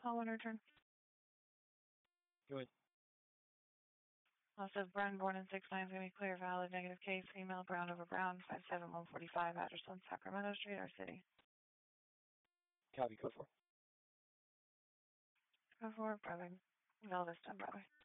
Call one return. Go ahead. Also, Brown, born in 6'9", is going to be clear, valid, negative case, female, brown over brown, 57145, address on Sacramento Street, our city. Copy, code 4. Code 4, brother. All this done, brother.